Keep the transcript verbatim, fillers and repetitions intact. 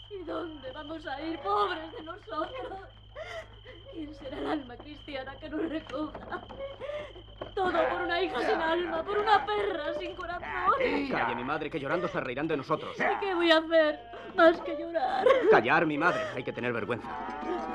¿Y dónde vamos a ir, pobres de nosotros? ¿Quién será el alma cristiana que nos recoja? Todo por una hija sin alma, por una perra sin corazón. Calle, mi madre, que llorando se reirán de nosotros. ¿Y qué voy a hacer más que llorar? Callar, mi madre. Hay que tener vergüenza.